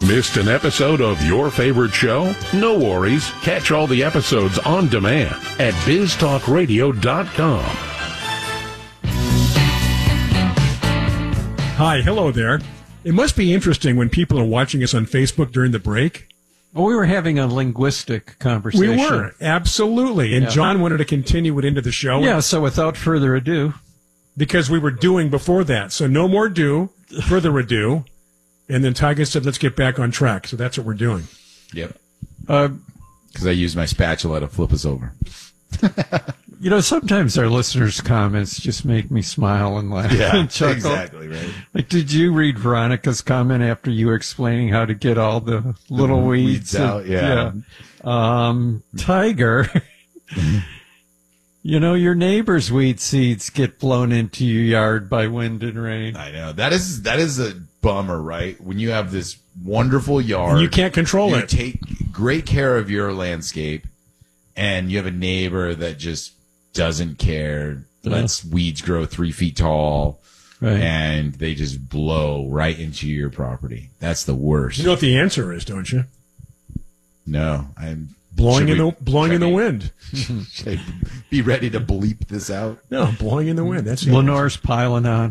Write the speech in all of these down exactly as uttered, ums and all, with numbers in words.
Missed an episode of your favorite show? No worries. Catch all the episodes on demand at biz talk radio dot com. Hi, hello there. It must be interesting when people are watching us on Facebook during the break. Well, we were having a linguistic conversation. We were, absolutely. And yeah. John wanted to continue it into the show. Yeah, so without further ado. Because we were doing before that. So no more do, further ado. And then Tiger said, let's get back on track. So that's what we're doing. Yep. Uh, Because I used my spatula to flip us over. You know, sometimes our listeners' comments just make me smile and laugh and chuckle. Exactly, right. Like, did you read Veronica's comment after you were explaining how to get all the little The weeds, weeds out? Yeah. yeah. Um, Tiger, you know, your neighbor's weed seeds get blown into your yard by wind and rain. I know. That is that is a bummer, right? When you have this wonderful yard. And you can't control you it. take great care of your landscape, and you have a neighbor that just doesn't care, lets weeds grow three feet tall, Right. and they just blow right into your property. That's the worst. You know what the answer is, don't you? No, I'm Blowing in should we- the blowing in the should I- wind. Should I be ready to bleep this out? No, blowing in the wind. That's the Lenore's piling on.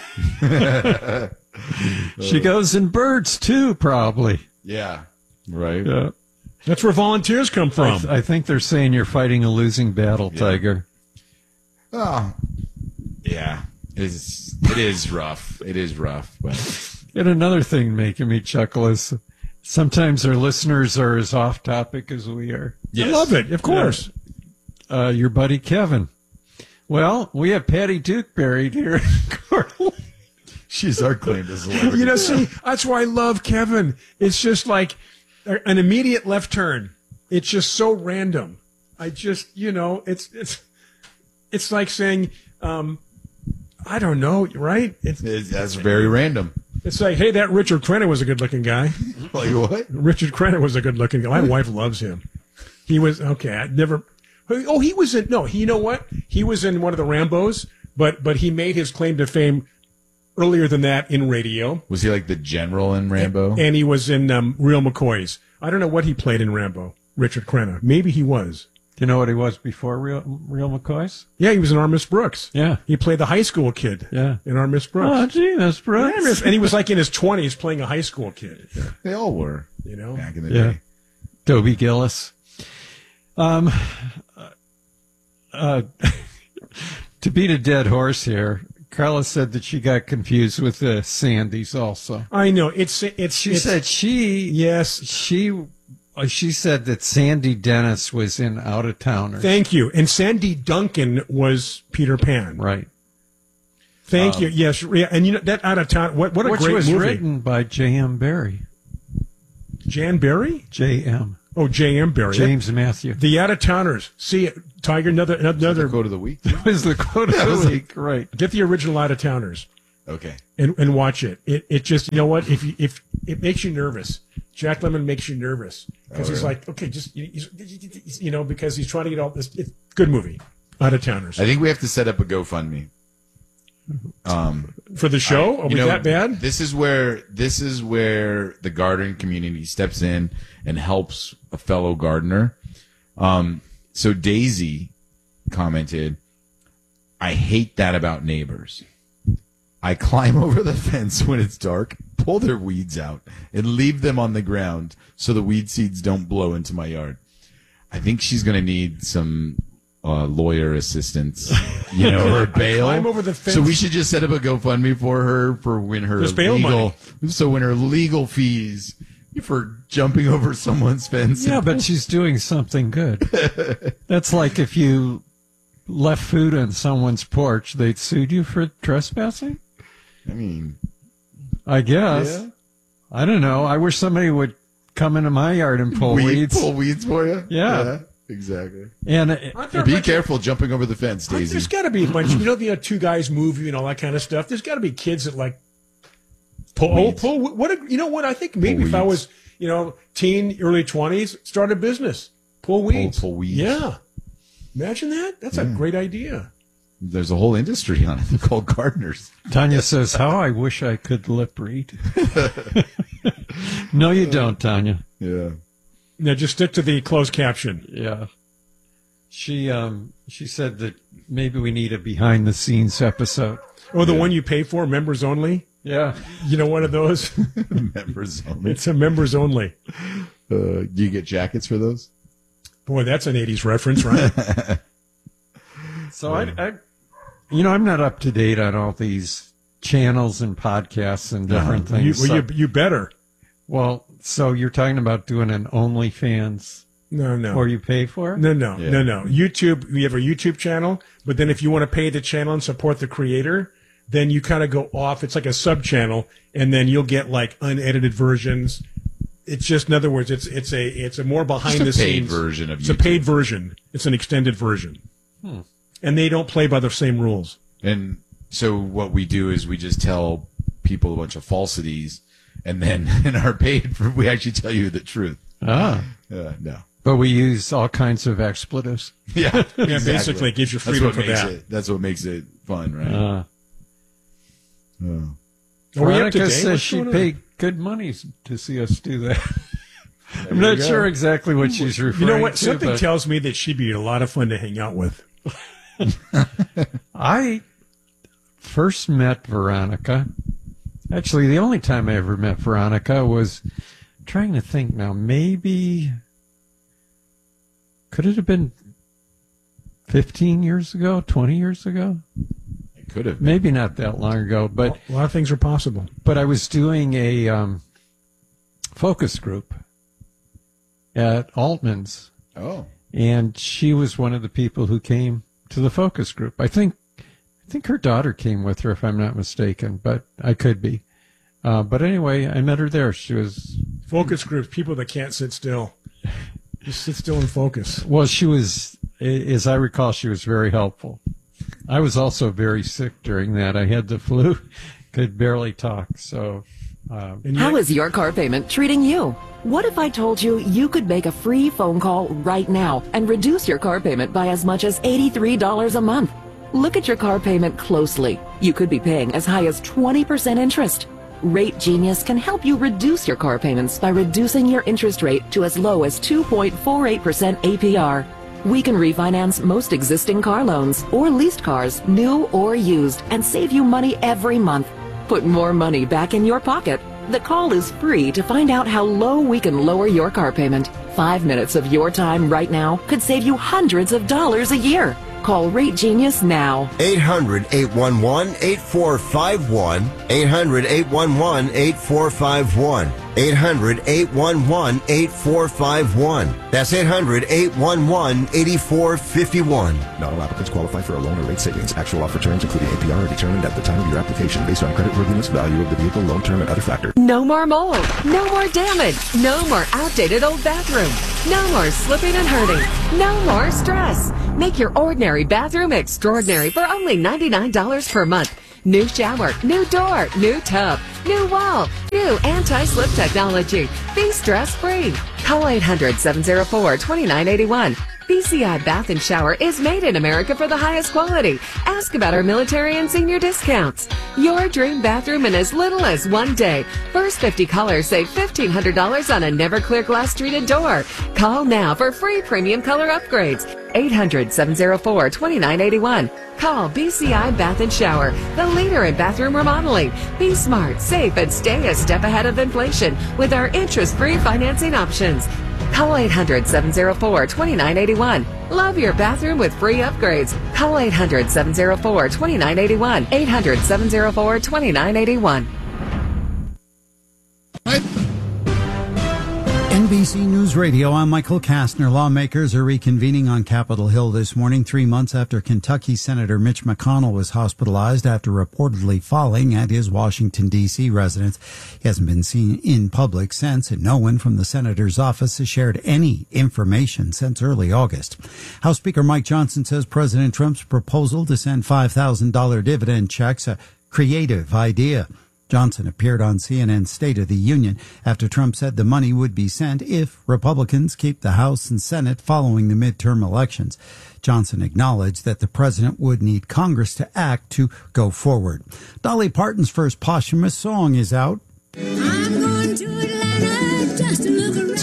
She goes in birds, too, probably. Yeah, right. Yeah. That's where volunteers come I, from. th- I think they're saying you're fighting a losing battle, Yeah. Tiger. Oh, yeah. It's it is rough. It is rough, but And another thing making me chuckle is sometimes our listeners are as off topic as we are. I love it, of course. Uh, your buddy Kevin. Well, we have Patty Duke buried here in Coeur d'Alene. she's our claim to celebrity. You know, see, that's why I love Kevin. It's just like a- an immediate left turn. It's just so random. I just, you know, it's it's it's like saying, um, I don't know, right? It's It's- that's very random. it's like, hey, that Richard Crenna was a good-looking guy. Like what? Richard Crenna was a good-looking guy. My wife loves him. He was okay. I never. Oh, he was in. No, he, you know what? He was in one of the Rambos, but but he made his claim to fame earlier than that in radio. Was he like the general in Rambo? And he was in um, Real McCoys. I don't know what he played in Rambo. Richard Crenna. Maybe he was. Do you know what he was before Real, Real McCoys? Yeah, he was in Our Miss Brooks. Yeah. He played the high school kid. Yeah. In Our Miss Brooks. Oh, gee, that's Yeah, Brooks. Miss- and he was like in his twenties playing a high school kid. They all were You know? back in the Yeah. day. Dobie Gillis. Um, uh, to beat a dead horse here, Carla said that she got confused with the Sandys also. I know. It's it's. She it's, said she yes. she uh, she said that Sandy Dennis was in Out of Towners. Thank you. And Sandy Duncan was Peter Pan. Right. Thank Um, you. Yes. Yeah. And you know that Out of Town. What what a Which great was movie. written by J M. Barrie. Jan Barry. J M. Oh, J M Barry. James Matthew. The Out of Towners. See, Tiger. Another another. Quote of the week. That was the quote of the week. Right. Get the original Out of Towners Okay. and and watch it. It it just, you know what, if you, if it makes you nervous. Jack Lemmon makes you nervous because Oh, he's really? like, okay, just you, you- you know, because he's trying to get all this. It's good movie. Out of Towners I think we have to set up a GoFundMe. Um, for the show. I- Are you we know, that bad? This is where this is where the gardening community steps in and helps a fellow gardener. Um, so Daisy commented, "I hate that about neighbors. I climb over the fence when it's dark, pull their weeds out, and leave them on the ground so the weed seeds don't blow into my yard." I think she's going to need some uh, lawyer assistance, you know, or bail. climb over the fence. So we should just set up a GoFundMe for her for when her There's bail legal, so when her legal fees for jumping over someone's fence. Yeah, but she's doing something good. That's like if you left food on someone's porch, they'd sued you for trespassing? I mean, I guess. yeah. I don't know. I wish somebody would come into my yard and pull Weed- weeds. pull weeds for you. Yeah. exactly. And uh, Aren't there a Be bunch of- careful jumping over the fence, aren't- Daisy. There's got to be a bunch. You know, the uh, two guys movie and all that kind of stuff. There's got to be kids that like pull. Oh, Weeds. pull. What? A, you know what? I think maybe Pull if I weeds. was, you know, teen, early twenties, start a business. Pull weeds. pull weeds. Yeah. Imagine that. That's a great idea. There's a whole industry on it called gardeners. Tanya says, how I wish I could lip read. No, you don't, Tanya. Yeah. Now, just stick to the closed caption. Yeah. She um she said that maybe we need a behind the scenes episode. Oh, the Yeah. one you pay for, members only? Yeah. You know, one of those? Members only. It's a members only. Uh, do you get jackets for those? Boy, that's an eighties reference, right? So I, I you know, I'm not up to date on all these channels and podcasts and different Uh-huh. you, things. well, so- you, you better. well, so you're talking about doing an OnlyFans No, no. or you pay for it? No, no, Yeah. no, no. YouTube, we have a YouTube channel, but then if you want to pay the channel and support the creator, then you kind of go off. It's like a sub channel, and then you'll get like unedited versions. It's just, in other words, it's it's a it's a more behind Just the a paid scenes version of It's YouTube. a paid version. It's an extended version, Hmm. and they don't play by the same rules. And so what we do is we just tell people a bunch of falsities, and then in our paid, we actually tell you the truth. Ah. Uh, no. But we use all kinds of expletives. Yeah. Yeah, exactly. basically, it gives you That's freedom what for makes that. It, that's what makes it fun, right? Uh, Oh. Are we up to Veronica date? says What's she going on? paid good money to see us do that. I'm you not go. sure exactly what she's referring You know what? to. Something but tells me that she'd be a lot of fun to hang out with. I first met Veronica. Actually, the only time I ever met Veronica was I'm trying to think now. Maybe could it have been fifteen years ago, twenty years ago? It could have. Maybe not that long ago, but a lot of things are possible. but I was doing a um, focus group at Altman's, Oh. and she was one of the people who came to the focus group. I think I think her daughter came with her, if I'm not mistaken, but I could be. Uh, but anyway, I met her there. She was Focus groups, people that can't sit still. Just sit still and focus. well, she was, as I recall, she was very helpful. I was also very sick during that. I had the flu, could barely talk. So, um, And How yet- is your car payment treating you? What if I told you you could make a free phone call right now and reduce your car payment by as much as eighty-three dollars a month? Look at your car payment closely. You could be paying as high as twenty percent interest. Rate Genius can help you reduce your car payments by reducing your interest rate to as low as two point four eight percent A P R. We can refinance most existing car loans or leased cars, new or used, and save you money every month. Put more money back in your pocket. The call is free to find out how low we can lower your car payment. Five minutes of your time right now could save you hundreds of dollars a year. Call Rate Genius now. eight hundred, eight one one, eight four five one. eight hundred, eight one one, eight four five one. eight hundred, eight one one, eight four five one. That's eight hundred, eight one one, eight four five one. Not all applicants qualify for a loan or rate savings. Actual offer terms, including A P R, are determined at the time of your application based on creditworthiness, value of the vehicle, loan term, and other factors. No more mold. No more damage. No more outdated old bathroom. No more slipping and hurting. No more stress. Make your ordinary bathroom extraordinary for only ninety-nine dollars per month. New shower, new door, new tub, new wall, new anti-slip technology. Be stress-free. Call eight hundred, seven oh four, two nine eight one. B C I Bath and Shower is made in America for the highest quality. Ask about our military and senior discounts. Your dream bathroom in as little as one day. First fifty callers save fifteen hundred dollars on a never clear glass treated door. Call now for free premium color upgrades. eight hundred, seven oh four, two nine eight one. Call B C I Bath and Shower, the leader in bathroom remodeling. Be smart, safe, and stay a step ahead of inflation with our interest-free financing options. Call eight hundred, seven oh four, two nine eight one. Love your bathroom with free upgrades. Call eight hundred, seven oh four, two nine eight one. eight hundred, seven oh four, two nine eight one. N B C News Radio, I'm Michael Kastner. Lawmakers are reconvening on Capitol Hill this morning, three months after Kentucky Senator Mitch McConnell was hospitalized after reportedly falling at his Washington, D C residence. He hasn't been seen in public since, and no one from the senator's office has shared any information since early August. House Speaker Mike Johnson says President Trump's proposal to send five thousand dollars dividend checks a creative idea. Johnson appeared on C N N's State of the Union after Trump said the money would be sent if Republicans keep the House and Senate following the midterm elections. Johnson acknowledged that the president would need Congress to act to go forward. Dolly Parton's first posthumous song is out. I'm going to Atlanta.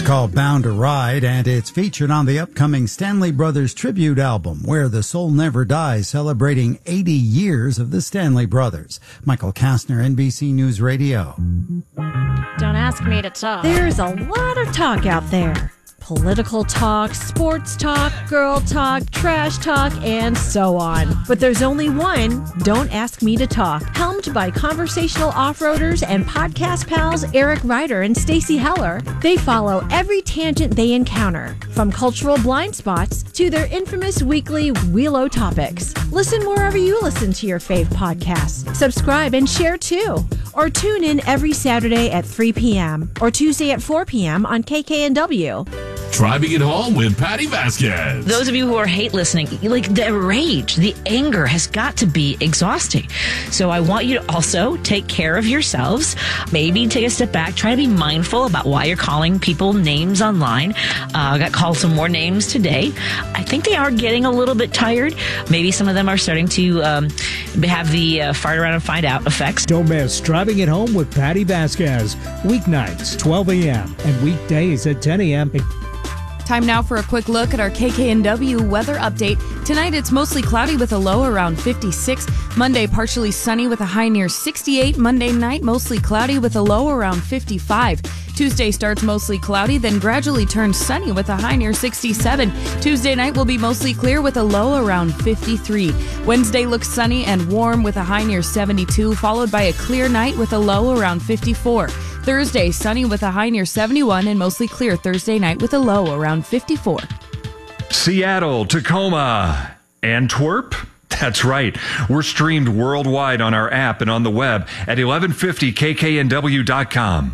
called Bound to Ride, and it's featured on the upcoming Stanley Brothers tribute album, Where the Soul Never Dies, celebrating eighty years of the Stanley Brothers. Michael Kastner, N B C News Radio. Don't ask me to talk. There's a lot of talk out there. Political talk, sports talk, girl talk, trash talk, and so on. But there's only one, Don't Ask Me to Talk, helmed by conversational off-roaders and podcast pals Eric Ryder and Stacey Heller. They follow every tangent they encounter, from cultural blind spots to their infamous weekly Wheelo topics. Listen wherever you listen to your fave podcasts. Subscribe and share too. Or tune in every Saturday at three p.m. or Tuesday at four p.m. on K K N W. Driving it home with Patty Vasquez. Those of you who are hate listening, like the rage, the anger has got to be exhausting. So I want you to also take care of yourselves. Maybe take a step back. Try to be mindful about why you're calling people names online. Uh, I got called some more names today. I think they are getting a little bit tired. Maybe some of them are starting to um, have the uh, fart around and find out effects. Don't miss Driving It Home with Patty Vasquez. Weeknights, twelve a.m. and weekdays at ten a.m. Time now for a quick look at our K K N W weather update. Tonight it's mostly cloudy with a low around fifty-six. Monday partially sunny with a high near sixty-eight. Monday night mostly cloudy with a low around fifty-five. Tuesday starts mostly cloudy, then gradually turns sunny with a high near sixty-seven. Tuesday night will be mostly clear with a low around fifty-three. Wednesday looks sunny and warm with a high near seventy-two, followed by a clear night with a low around fifty-four. Thursday, sunny with a high near seventy-one and mostly clear Thursday night with a low around fifty-four. Seattle, Tacoma, Antwerp. That's right. We're streamed worldwide on our app and on the web at eleven fifty K K N W dot com.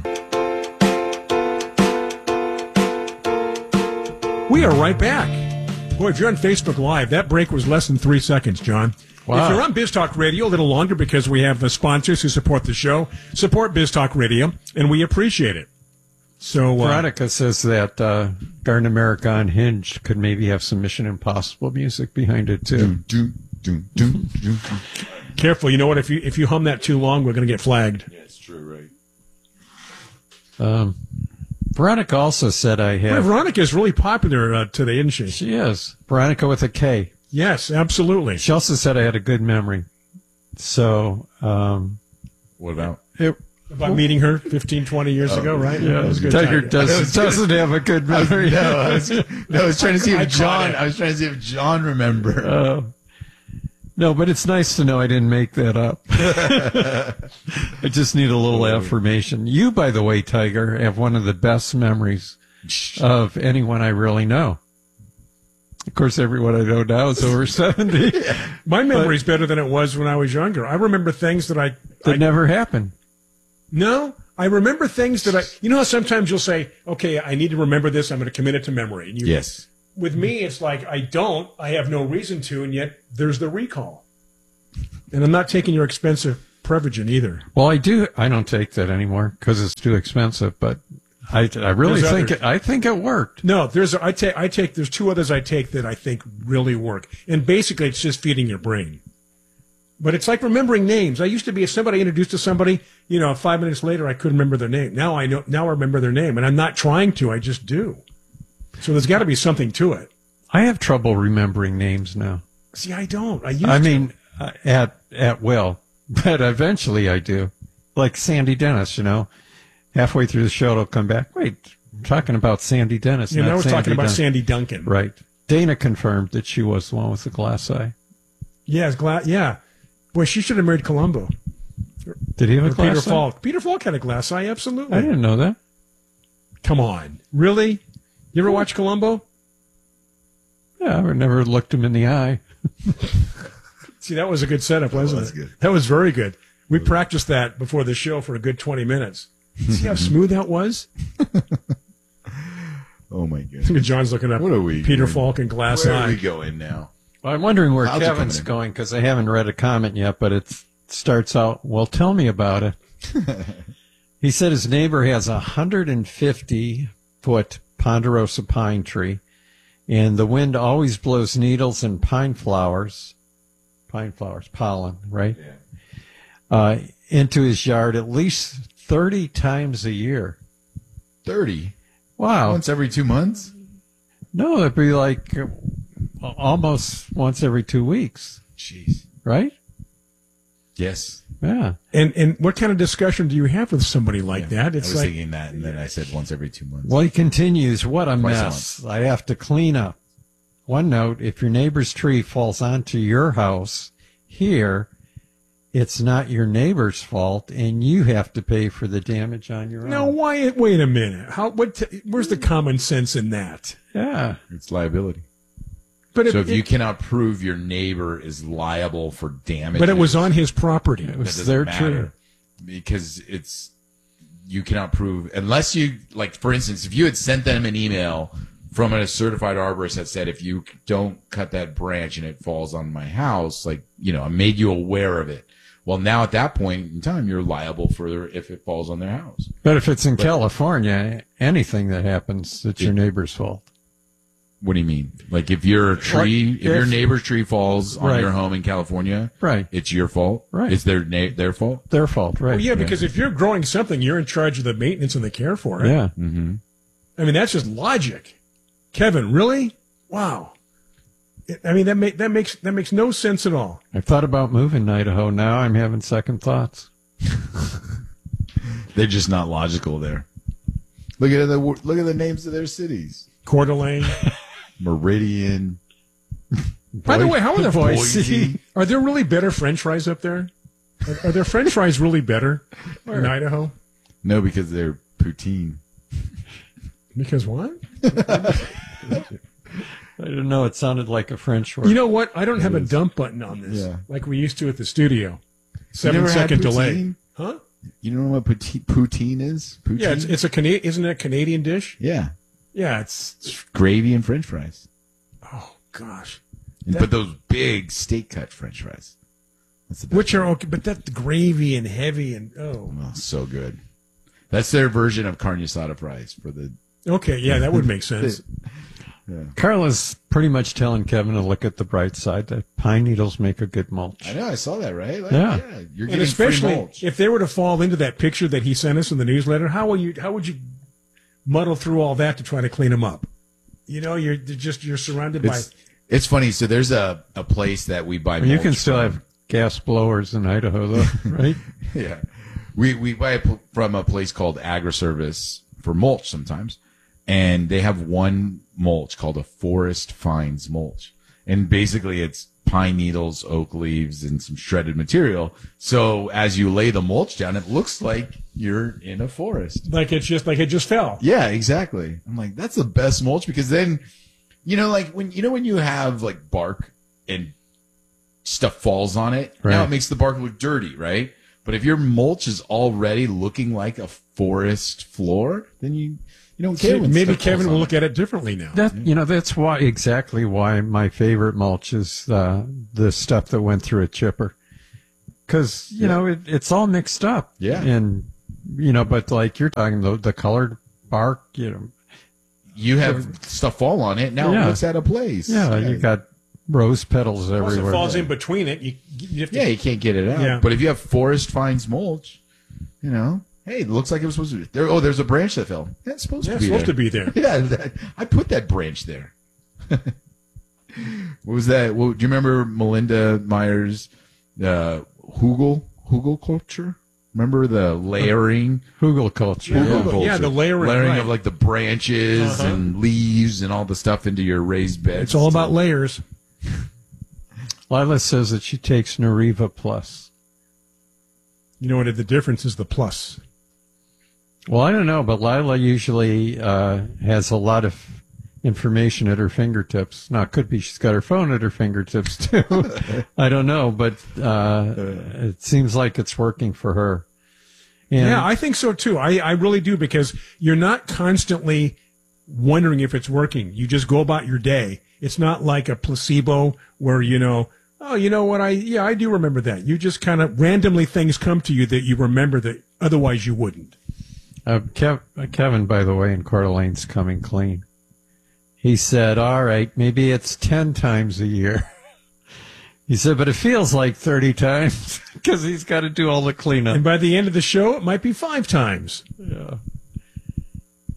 We are right back. Boy, if you're on Facebook Live, that break was less than three seconds, John. Wow. If you're on Biz Talk Radio, a little longer because we have the sponsors who support the show. Support Biz Talk Radio, and we appreciate it. So, uh, Veronica says that uh, Garden America Unhinged could maybe have some Mission Impossible music behind it, too. Do, do, do, do, do. Careful. You know what? If you if you hum that too long, we're going to get flagged. Yeah, it's true, right? Um, Veronica also said I have... Well, Veronica is really popular uh, today, isn't she? She is. Veronica with a K. Yes, absolutely. She also said I had a good memory. So, um... What about? It, About meeting her fifteen, twenty years oh, ago, right? Yeah, that was good. Tiger time. does, doesn't have a good memory. No, I was, no, I was trying to see I if John. it. I was trying to see if John remembered. Uh, no, but it's nice to know I didn't make that up. I just need a little affirmation. You, by the way, Tiger, have one of the best memories of anyone I really know. Of course, everyone I know now is over seventy. My memory's better than it was when I was younger. I remember things that I... That I, never happened. No, I remember things that I... You know how sometimes you'll say, okay, I need to remember this, I'm going to commit it to memory. And you, Yes. With me, it's like, I don't, I have no reason to, and yet there's the recall. And I'm not taking your expensive Prevagen either. Well, I do. I don't take that anymore because it's too expensive, but I, I really There's think others. it, I think it worked. No, there's I take I take there's two others I take that I think really work, and basically it's just feeding your brain. But it's like remembering names. I used to be if somebody introduced to somebody, you know, five minutes later I couldn't remember their name. Now I know. Now I remember their name, and I'm not trying to. I just do. So there's got to be something to it. I have trouble remembering names now. See, I don't. I used I to. mean, uh, at at will, but eventually I do. Like Sandy Dennis, you know, halfway through the show it'll come back. Wait, I'm talking about Sandy Dennis. You know, not I was Sandy talking about Dun- Sandy Duncan. Right. Dana confirmed that she was the one with the glass eye. Yeah, it's glad. Yeah, boy, she should have married Columbo. Did he have a Or glass Peter eye? Falk. Peter Falk had a glass eye. Absolutely. I didn't know that. Come on, really? You ever watch Columbo? Yeah, I never looked him in the eye. See, that was a good setup, wasn't was it? good. That was very good. We practiced that before the show for a good twenty minutes. See how smooth that was? Oh my god! John's looking up What are we Peter doing? Falk and Glass Where Eye. are we going now? Well, I'm wondering where Clouds are Kevin's coming in. going because I haven't read a comment yet, but it starts out, well, tell me about it. He said his neighbor has a one hundred fifty foot ponderosa pine tree, and the wind always blows needles and pine flowers, pine flowers, pollen, right, Yeah. uh, into his yard at least thirty times a year. Thirty. Wow. Once every two months? No, it'd be like uh, almost once every two weeks. Jeez. Right? Yes. Yeah. And and what kind of discussion do you have with somebody like Yeah. that? It's I was like, thinking that, and then I said once every two months. Well, he continues, what a Twice a mess. I have to clean up. One note, if your neighbor's tree falls onto your house here, it's not your neighbor's fault, and you have to pay for the damage on your no, own. why? Wait a minute. How? What? T- where's the common sense in that? Yeah. It's liability. But so if, if you it, cannot prove your neighbor is liable for damage, but it was on his property. It was that their doesn't matter, tree. because it's you cannot prove unless you like. For instance, if you had sent them an email from a certified arborist that said, if you don't cut that branch and it falls on my house, like, you know, I made you aware of it. Well, now at that point in time, you're liable for if it falls on their house. But if it's in But- California, anything that happens, it's your neighbor's fault. What do you mean? Like if your tree, Like, if, your if- neighbor's tree falls on Right. your home in California, Right. it's your fault? Right. It's their na- their fault? Their fault, right? Well, yeah, because if you're growing something, you're in charge of the maintenance and the care for it. Yeah. Mm-hmm. I mean, that's just logic. Kevin, really? Wow. It- I mean, that make, that makes that makes no sense at all. I thought about moving to Idaho. Now I'm having second thoughts. They're just not logical there. Look at the look at the names of their cities. Coeur d'Alene. Meridian. By the way, how are the Boise. Are there really better French fries up there? Are, are there French fries really better in Idaho? No, because they're poutine. Because what? I didn't know it sounded like a French word. You know what? I don't have a dump button on this, Yeah. like we used to at the studio. Seven never had second delay. poutine? Huh? You know what poutine, poutine is? Poutine? Yeah, it's it's a Cana- isn't it a Canadian dish? yeah. Yeah, it's, it's Gravy and French fries. oh gosh, But those big steak cut French fries. That's the best. which are okay, but that gravy and heavy and oh, Oh, so good. That's their version of carne asada fries for the. okay, yeah, that would make sense. Carla's pretty much telling Kevin to look at the bright side, that pine needles make a good mulch. I know, I saw that, right? Like, Yeah. You're And getting especially free mulch. if they were to fall into that picture that he sent us in the newsletter, how will you? How would you muddle through all that to try to clean them up? You know, you're you're just you're surrounded It's, by. it's funny. So there's a, a place that we buy Well, you mulch can still from. have gas blowers in Idaho, though, right? Yeah. We we buy it p- from a place called AgriService for mulch sometimes. And they have one mulch called a Forest Finds mulch. And basically it's pine needles, oak leaves, and some shredded material. So as you lay the mulch down, it looks like you're in a forest. Like it's just like it just fell. Yeah, exactly. I'm like, that's the best mulch because then, you know, like when, you know, when you have like bark and stuff falls on it, now Right. it makes the bark look dirty, right? But if your mulch is already looking like a forest floor, then you, you don't care. See, when maybe stuff Kevin falls will on look it. at it differently now. That you know, that's why exactly why my favorite mulch is uh, the stuff that went through a chipper, because you know it, it's all mixed up. Yeah. and you know, but like you're talking the the colored bark, you know, You have stuff fall on it. Now Yeah. it looks out of place. yeah, you got rose petals Once everywhere. it falls in between it, you, you have to. Yeah, you can't get it out. Yeah. But if you have Forest Finds mulch, you know, hey, it looks like it was supposed to be there. Oh, there's a branch that fell. Yeah, it's supposed Yeah, to be supposed there. to be there. Yeah, that, I put that branch there. What was that? Well, do you remember Melinda Myers' uh, Hugel Hugel culture? Remember the layering? Hugel culture. Hugel Yeah. culture. Yeah, the layering, layering right. of like the branches Uh-huh. and leaves and all the stuff into your raised beds. It's all about layers. Lila says that she takes Nariva Plus. You know what? The difference is the plus. Well, I don't know, but Lila usually uh, has a lot of information at her fingertips. Now, it could be she's got her phone at her fingertips, too. I don't know, but uh, it seems like it's working for her. And Yeah, I think so too. I, I really do, because you're not constantly wondering if it's working. You just go about your day. It's not like a placebo where, you know, oh, you know what? I, yeah, I do remember that. You just kind of randomly things come to you that you remember that otherwise you wouldn't. Uh, Kev, uh, Kevin, by the way, in Coeur d'Alene's coming clean. He said, all right, maybe it's ten times a year. He said, but it feels like thirty times because he's got to do all the cleanup. And by the end of the show, it might be five times. Yeah.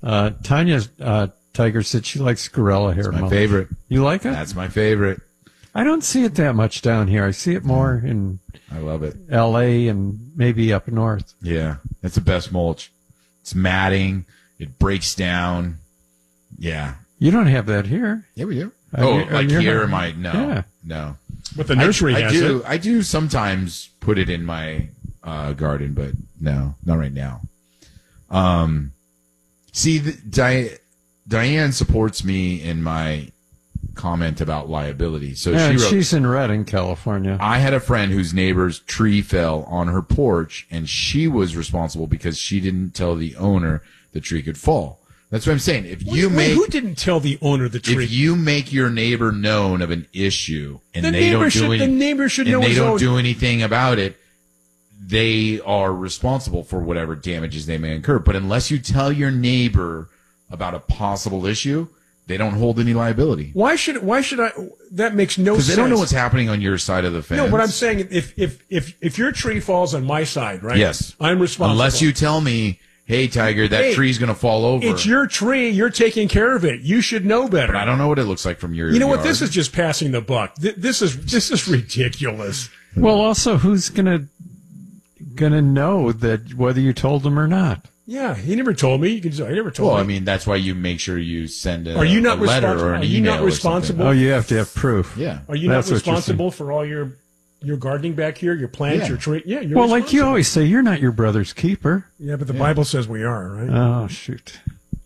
Uh, Tanya uh, Tiger said she likes gorilla hair. That's my mulch. favorite. You like it? That's my favorite. I don't see it that much down here. I see it more in I love it. L A and maybe up north. Yeah, that's the best mulch. It's matting. It breaks down. Yeah. You don't have that here. Yeah, we do. Are Oh, you- are like you- here am I? No, Yeah. no. But the nursery I, I has do. it. I do sometimes put it in my uh, garden, but no, not right now. Um, see, the, Di- Diane supports me in my comment about liability. So Yeah, she and wrote, she's in Redding, California. I had a friend whose neighbor's tree fell on her porch, and she was responsible because she didn't tell the owner the tree could fall. That's what I'm saying. If you Wait, make who didn't tell the owner of the tree? if you make your neighbor known of an issue and The they neighbor don't should- do any, the neighbor should and know they his don't own- do anything about it, they are responsible for whatever damages they may incur. But unless you tell your neighbor about a possible issue, they don't hold any liability Why should why should I? That makes no sense. because they don't know what's happening on your side of the fence. No, but I'm saying if if if if your tree falls on my side, right? Yes, I'm responsible. unless you tell me, "Hey, Tiger, that Hey, tree's going to fall over." It's your tree. You're taking care of it. You should know better. But I don't know what it looks like from your. You know what? yard. This is just passing the buck. Th- This is this is ridiculous. Well, also, who's gonna gonna know that whether you told them or not? Yeah, he never told me. You can. He never told Well, me. I mean, that's why you make sure you send a, Are you not a letter responsible? or an Are you email not or responsible? Oh, you have to have proof. Yeah. Are you That's not what you're responsible for all your your gardening back here, your plants, Yeah. your tree? Yeah, you're Well, like you responsible. always say, you're not your brother's keeper. Yeah, but the Bible says we are, right? Oh, shoot.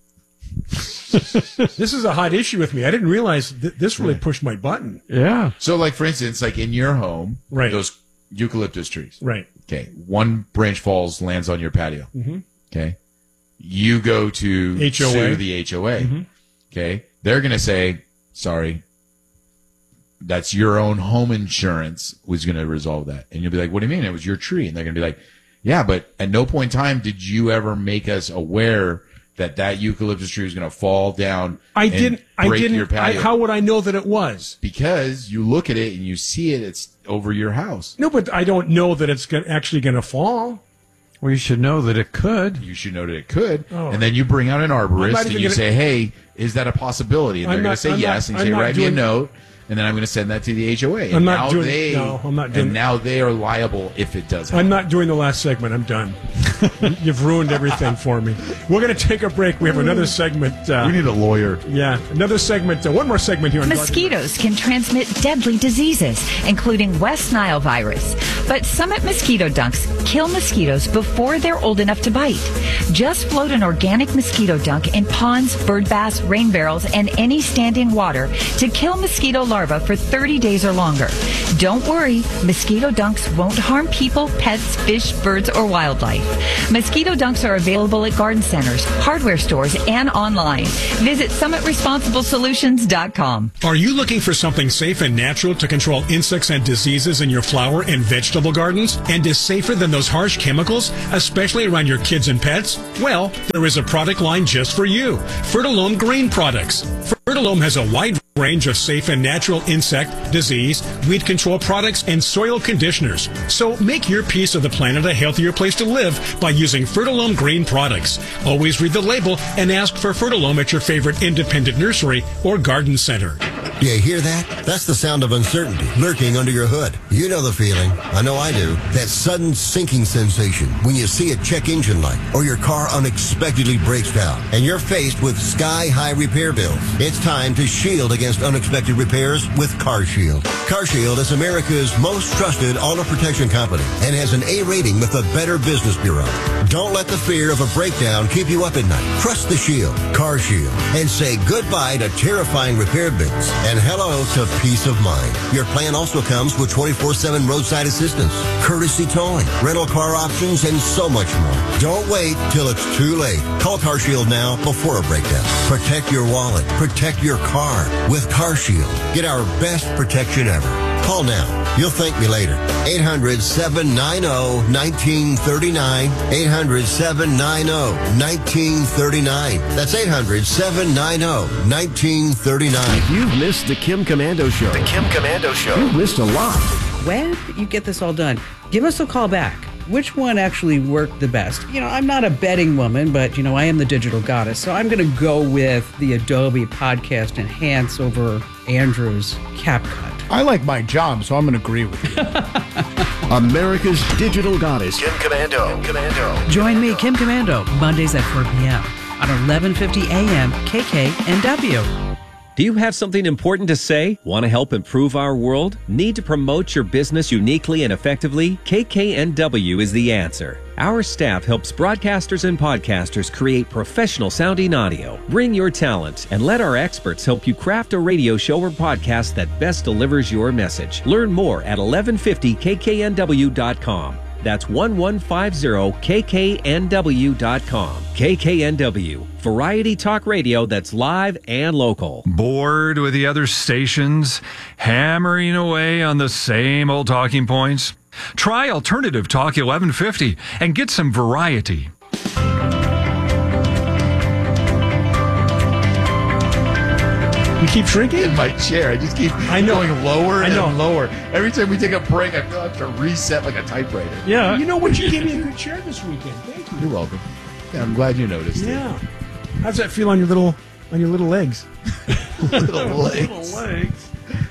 This is a hot issue with me. I didn't realize th- this really pushed my button. Yeah. So, like for instance, like in your home, Right. those eucalyptus trees. Right. Okay. One branch falls, lands on your patio. Mm-hmm. Okay. You go to H O A. sue the H O A. Mhm. Okay. They're going to say, sorry, that's your own home insurance was going to resolve that. And you'll be like, what do you mean? It was your tree. And they're going to be like, yeah, but at no point in time did you ever make us aware that that eucalyptus tree was going to fall down I and didn't. I break didn't. your I, patio. how would I know that it was? Because you look at it and you see it, it's over your house. No, but I don't know that it's go- actually going to fall. Well, you should know that it could. You should know that it could. Oh. And then you bring out an I'm arborist not and even you gonna- say, hey, is that a possibility? And I'm they're going not- to say I'm yes not- and I'm say, not write me a doing- note. And then I'm going to send that to the H O A. And I'm not now doing- they, no, I'm not doing- And now they are liable if it does happen. I'm not doing the last segment. I'm done. You've ruined everything for me. We're going to take a break. We have another segment. Uh, We need a lawyer. yeah, another segment. Uh, one more segment here on Mosquitoes can transmit deadly diseases, including West Nile virus. But Summit Mosquito Dunks kill mosquitoes before they're old enough to bite. Just float an organic mosquito dunk in ponds, bird baths, rain barrels, and any standing water to kill mosquito larvae for thirty days or longer. Don't worry, mosquito dunks won't harm people, pets, fish, birds, or wildlife. Mosquito dunks are available at garden centers, hardware stores, and online. Visit summit responsible solutions dot com. Are you looking for something safe and natural to control insects and diseases in your flower and vegetable gardens and is safer than those harsh chemicals, especially around your kids and pets? Well, there is a product line just for you. Fertilome Green Products. Fertilome has a wide range of safe and natural insect, disease, weed control products, and soil conditioners. So make your piece of the planet a healthier place to live by using Fertilome Green products. Always read the label and ask for Fertilome at your favorite independent nursery or garden center. Do you hear that? That's the sound of uncertainty lurking under your hood. You know the feeling. I know I do. That sudden sinking sensation when you see a check engine light or your car unexpectedly breaks down and you're faced with sky-high repair bills. It's time to shield against unexpected repairs with CarShield. CarShield is America's most trusted auto protection company and has an A rating with the Better Business Bureau. Don't let the fear of a breakdown keep you up at night. Trust the Shield, CarShield, and say goodbye to terrifying repair bills and hello to peace of mind. Your plan also comes with twenty-four seven roadside assistance, courtesy towing, rental car options, and so much more. Don't wait till it's too late. Call CarShield now before a breakdown. Protect your wallet. Protect your car with CarShield. Get our best protection ever. Call now. You'll thank me later. eight hundred, seven nine zero, one nine three nine. eight hundred, seven nine zero, one nine three nine. That's eight hundred, seven nine zero, one nine three nine. If you've missed the Kim Commando Show, The Kim Commando Show. you've missed a lot. When you get this all done, give us a call back. which one actually worked the best? You know, I'm not a betting woman, but, you know, I am the digital goddess. So I'm going to go with the Adobe Podcast Enhance over Andrew's CapCut. I like my job, so I'm going to agree with you. America's digital goddess, Kim Commando. Kim Commando. Join me, Kim Commando, Mondays at four p.m. on eleven fifty a.m. K K N W. Do you have something important to say? Want to help improve our world? Need to promote your business uniquely and effectively? K K N W is the answer. Our staff helps broadcasters and podcasters create professional sounding audio. Bring your talent and let our experts help you craft a radio show or podcast that best delivers your message. Learn more at eleven fifty K K N W dot com. That's eleven fifty K K N W dot com. K K N W, variety talk radio that's live and local. Bored with the other stations, hammering away on the same old talking points? Try Alternative Talk eleven fifty and get some variety. You keep shrinking? In my chair. I just keep I know. going lower I know. and lower. Every time we take a break, I feel I have to reset like a typewriter. Yeah. You know what? You gave me a good chair this weekend. Thank you. You're welcome. Yeah, I'm glad you noticed. Yeah. How's that feel on your little on your little legs? Little legs. Little legs.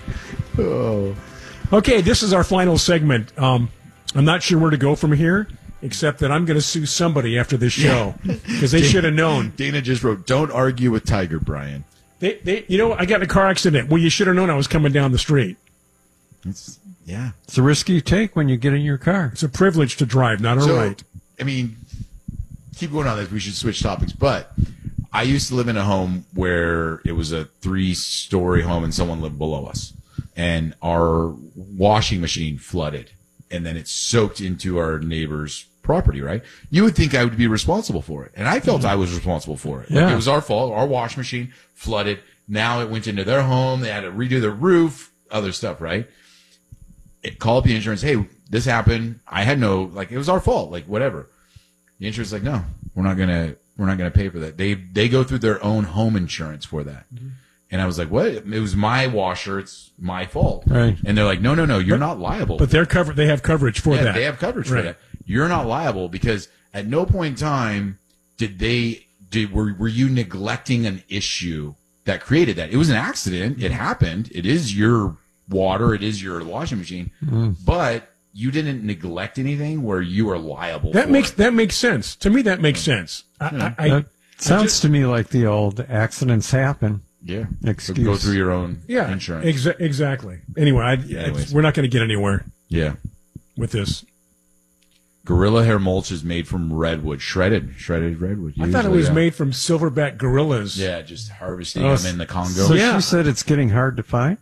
Oh. Okay, this is our final segment. Um, I'm not sure where to go from here, except that I'm going to sue somebody after this show because they should have known. Dana just wrote, "Don't argue with Tiger, Brian." They, they, you know, I got in a car accident. Well, you should have known I was coming down the street. It's, yeah. It's a risk you take when you get in your car. It's a privilege to drive, not a So, right. I mean, keep going on this. We should switch topics. But I used to live in a home where it was a three-story home and someone lived below us. And our washing machine flooded. And then it soaked into our neighbor's property, right? You would think I would be responsible for it. And I felt I was responsible for it. Like, Yeah. it was our fault. Our wash machine flooded. Now it went into their home. They had to redo the roof, other stuff, right? It called the insurance. Hey, this happened. I had no, like, it was our fault. Like, whatever. The insurance is like, no, we're not going to, we're not going to pay for that. They, they go through their own home insurance for that. Mm-hmm. And I was like, what? It was my washer. It's my fault. Right. And they're like, no, no, no, you're not liable. But they're covered. They have coverage for Yeah, that. they have coverage Right. for that. You're not liable because at no point in time did they did were were you neglecting an issue that created that. It was an accident. It happened. It is your water. It is your washing machine. Mm. But you didn't neglect anything where you are liable. That for makes it. that makes sense to me. That makes sense. I, Yeah. I, I, That sounds I just- to me like the old accidents happen. Yeah. Excuse. So go through your own yeah, insurance. exa- exactly. Anyway, I, Yeah, it's- anyways. we're not going to get anywhere Yeah. with this. Gorilla hair mulch is made from redwood, shredded, shredded redwood. I thought it usually, was yeah. made from silverback gorillas. Yeah, just harvesting Oh, them in the Congo. So Yeah. she said it's getting hard to find?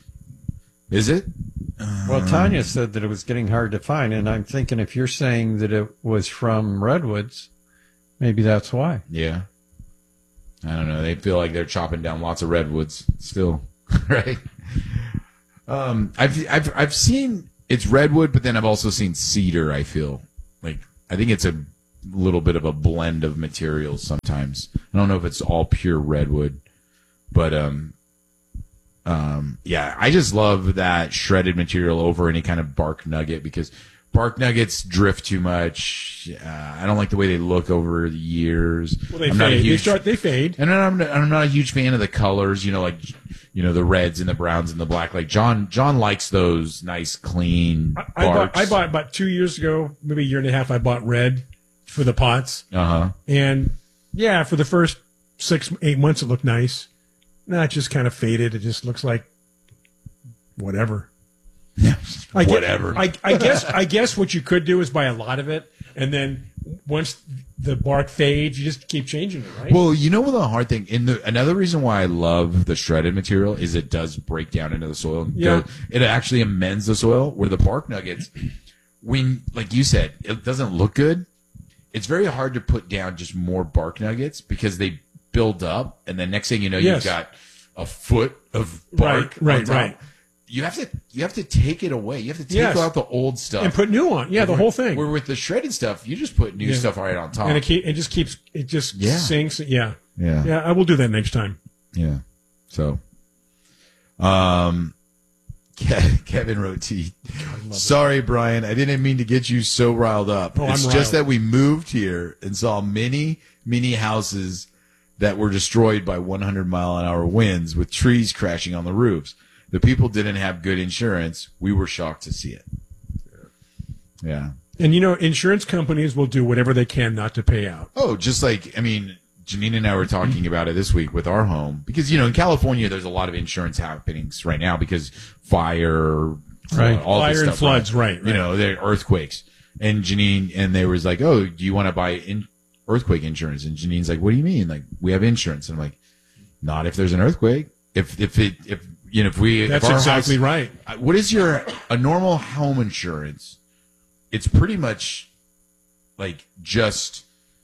Is it? Well, Tanya said that it was getting hard to find, and I'm thinking if you're saying that it was from redwoods, maybe that's why. Yeah. I don't know. They feel like they're chopping down lots of redwoods still, right? Um, I've I've I've seen it's redwood, but then I've also seen cedar. I feel like I think it's a little bit of a blend of materials sometimes. I don't know if it's all pure redwood, but um, um, yeah, I just love that shredded material over any kind of bark nugget because bark nuggets drift too much. Uh, I don't like the way they look over the years. Well, they I'm not a fade. huge, they start. They fade. and I'm, I'm not a huge fan of the colors, you know, like, you know, the reds and the browns and the black. Like John, John likes those nice, clean I, I bought. barks. I bought about two years ago, maybe a year and a half. I bought red for the pots, Uh huh. and yeah, for the first six, eight months, it looked nice. Now it just kind of faded. It just looks like whatever. I get- Whatever. I, I guess. I guess what you could do is buy a lot of it, and then once the bark fades, you just keep changing it, right? Well, you know what the hard thing in the another reason why I love the shredded material is it does break down into the soil. and Yeah. go- it actually amends the soil. Where the bark nuggets, when like you said, it doesn't look good. It's very hard to put down just more bark nuggets because they build up, and then next thing you know, Yes. you've got a foot of bark. Right, right, on top. right. You have to you have to take it away. You have to take Yes. out the old stuff and put new on. Yeah, the Where- whole thing. Where with the shredded stuff, you just put new Yeah. stuff right on top. And it, keep, it just keeps. It just Yeah. sinks. Yeah. Yeah. Yeah. I will do that next time. Yeah. So, um, Ke- Kevin wrote to you. Sorry, Brian. I didn't mean to get you so riled up. Oh, I'm it's riled. just that we moved here and saw many, many houses that were destroyed by one hundred mile an hour winds with trees crashing on the roofs. The people didn't have good insurance. We were shocked to see it. Yeah. And, you know, insurance companies will do whatever they can not to pay out. Oh, just like, I mean, Janine and I were talking about it this week with our home because, you know, in California, there's a lot of insurance happenings right now because fire, Right. all Fire this and stuff, floods, right, right. You know, there earthquakes. And Janine, and they was like, oh, do you want to buy in earthquake insurance? And Janine's like, what do you mean? Like, we have insurance. And I'm like, not if there's an earthquake. If, if it, if, you know, if we, That's if our exactly house- right. What is your, a normal home insurance? It's pretty much like just,